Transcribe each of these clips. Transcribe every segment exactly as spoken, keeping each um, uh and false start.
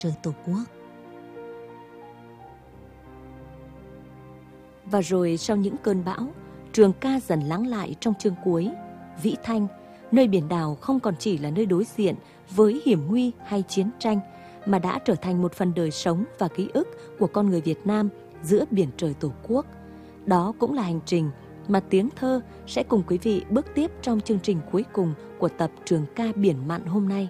trời Tổ quốc. Và rồi sau những cơn bão, trường ca dần lắng lại trong chương cuối. Vĩ Thanh, nơi biển đảo không còn chỉ là nơi đối diện với hiểm nguy hay chiến tranh, mà đã trở thành một phần đời sống và ký ức của con người Việt Nam giữa biển trời Tổ quốc. Đó cũng là hành trình mà tiếng thơ sẽ cùng quý vị bước tiếp trong chương trình cuối cùng của tập Trường ca biển mặn hôm nay.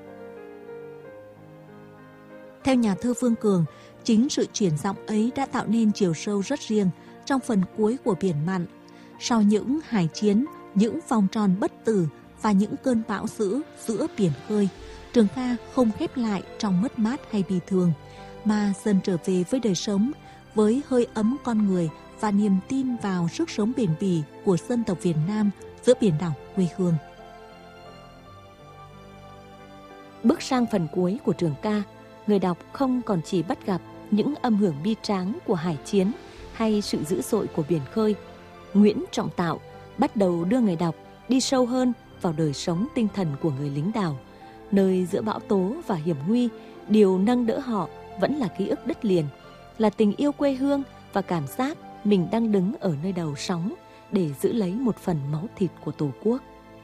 Theo nhà thơ Vương Cường, chính sự chuyển giọng ấy đã tạo nên chiều sâu rất riêng trong phần cuối của Biển Mặn. Sau những hải chiến, những vòng tròn bất tử và những cơn bão dữ giữa biển khơi, trường ca không khép lại trong mất mát hay bi thương, mà dần trở về với đời sống, với hơi ấm con người và niềm tin vào sức sống bền bỉ của dân tộc Việt Nam giữa biển đảo quê hương. Bước sang phần cuối của trường ca, người đọc không còn chỉ bắt gặp những âm hưởng bi tráng của hải chiến hay sự dữ dội của biển khơi. Nguyễn Trọng Tạo bắt đầu đưa người đọc đi sâu hơn vào đời sống tinh thần của người lính đảo, nơi giữa bão tố và hiểm nguy, điều nâng đỡ họ vẫn là ký ức đất liền, là tình yêu quê hương và cảm giác mình đang đứng ở nơi đầu sóng để giữ lấy một phần máu thịt của Tổ quốc.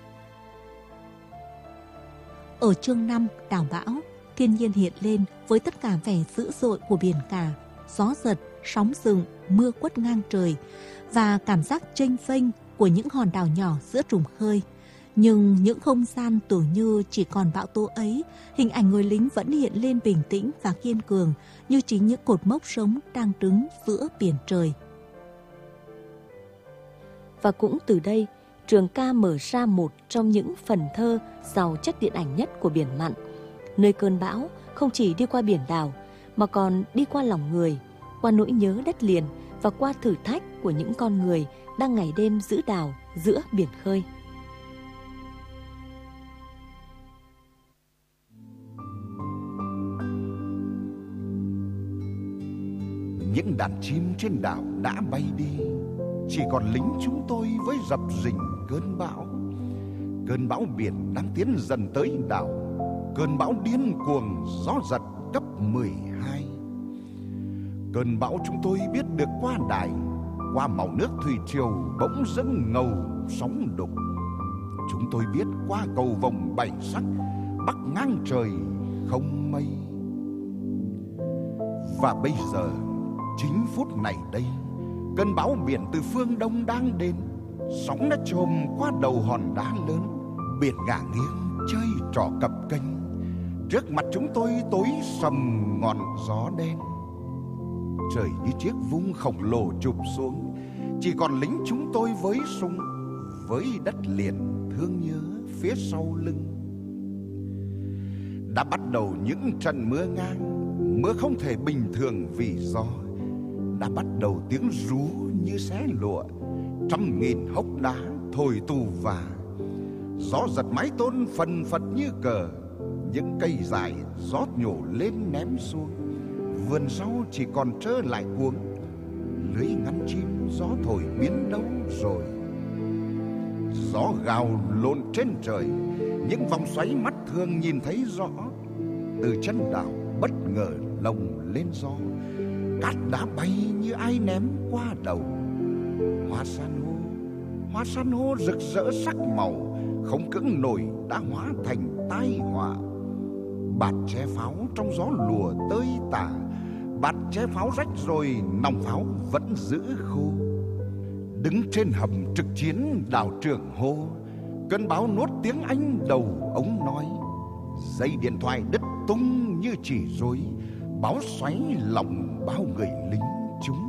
Ở chương năm, Đảo Bão, thiên nhiên hiện lên với tất cả vẻ dữ dội của biển cả, gió giật, sóng dừng, mưa quất ngang trời và cảm giác chênh vênh của những hòn đảo nhỏ giữa trùng khơi. Nhưng những không gian tưởng như chỉ còn bão tố ấy, hình ảnh người lính vẫn hiện lên bình tĩnh và kiên cường như chính những cột mốc sống đang đứng giữa biển trời. Và cũng từ đây, trường ca mở ra một trong những phần thơ giàu chất điện ảnh nhất của Biển Mặn, nơi cơn bão không chỉ đi qua biển đảo mà còn đi qua lòng người, qua nỗi nhớ đất liền và qua thử thách của những con người đang ngày đêm giữ đảo giữa biển khơi. Những đàn chim trên đảo đã bay đi, chỉ còn lính chúng tôi với dập dình cơn bão. Cơn bão biển đang tiến dần tới đảo, cơn bão điên cuồng gió giật cấp mười hai. Cơn bão chúng tôi biết được qua đài, qua màu nước thủy triều bỗng dưng ngầu sóng đục. Chúng tôi biết qua cầu vồng bảy sắc, bắc ngang trời không mây. Và bây giờ, chính phút này đây, cơn bão biển từ phương đông đang đến. Sóng đã chồm qua đầu hòn đá lớn, biển ngả nghiêng chơi trò cập kênh. Trước mặt chúng tôi tối sầm ngọn gió đen. Trời như chiếc vung khổng lồ chụp xuống, chỉ còn lính chúng tôi với súng, với đất liền thương nhớ phía sau lưng. Đã bắt đầu những trận mưa ngang, mưa không thể bình thường vì gió. Đã bắt đầu tiếng rú như xé lụa, trăm nghìn hốc đá thổi tù và. Gió giật mái tôn phần phật như cờ, những cây dài gió nhổ lên ném xuống. Vườn rau chỉ còn trơ lại cuống, lưới ngăn chim gió thổi biến đâu rồi. Gió gào lộn trên trời, những vòng xoáy mắt thường nhìn thấy rõ. Từ chân đảo bất ngờ lồng lên gió, cát đá bay như ai ném qua đầu. Hoa san hô, hoa san hô rực rỡ sắc màu, không cưỡng nổi đã hóa thành tai họa. Bạt che pháo trong gió lùa tơi tả, bạt che pháo rách rồi nòng pháo vẫn giữ khô. Đứng trên hầm trực chiến đảo trưởng hô, cơn bão nuốt tiếng Anh đầu ống nói. Dây điện thoại đứt tung như chỉ rối, báo xoáy lòng bao người lính chúng